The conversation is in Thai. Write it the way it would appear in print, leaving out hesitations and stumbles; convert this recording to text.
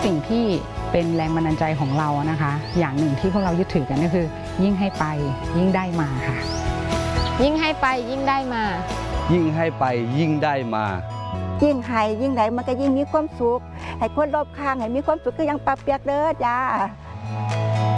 สิ่งที่เป็นแรงบันดาลใจของเรานะคะอย่างหนึ่งที่พวกเรายึดถือกันก็คือยิ่งให้ไปยิ่งได้มาค่ะยิ่งให้ไปยิ่งได้มายิ่งให้ไปยิ่งได้มายิ่งให้ยิ่งได้มันก็ยิ่งมีความสุขให้คนรอบข้างให้มีความสุขก็ยังปรับเปียกเด้อจ้า